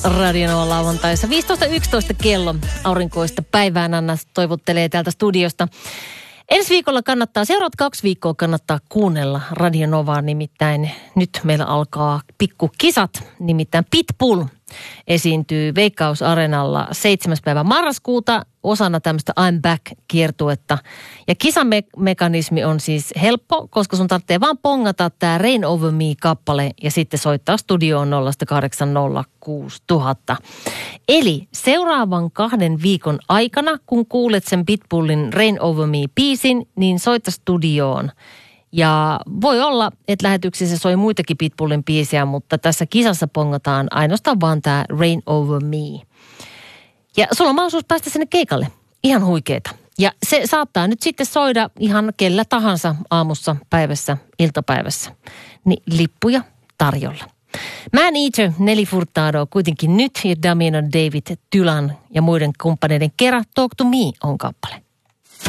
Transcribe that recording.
Radionovan lauantaissa. 15.11 kello aurinkoista päivään Anna toivottelee täältä studiosta. Ensi viikolla seuraavat 2 viikkoa kannattaa kuunnella Radionovaa, nimittäin nyt meillä alkaa pikkukisat, nimittäin Pitbull esiintyy Veikkaus-areenalla 7. päivä marraskuuta osana tämmöistä I'm Back-kiertuetta. Ja kisamekanismi on siis helppo, koska sun tarvitsee vaan pongata tämä Rain Over Me-kappale ja sitten soittaa studioon 0806000. Eli seuraavan 2 viikon aikana, kun kuulet sen Pitbullin Rain Over Me-biisin, niin soita studioon. Ja voi olla, että lähetyksissä soi muitakin Pitbullin biisejä, mutta tässä kisassa pongataan ainoastaan vaan tämä Rain Over Me. Ja sulla on mahdollisuus päästä sinne keikalle. Ihan huikeeta. Ja se saattaa nyt sitten soida ihan kellä tahansa aamussa, päivässä, iltapäivässä. Niin lippuja tarjolla. Man Eater, Nelly Furtado kuitenkin nyt ja Damien David Tylan ja muiden kumppaneiden kera Talk to Me on kappale.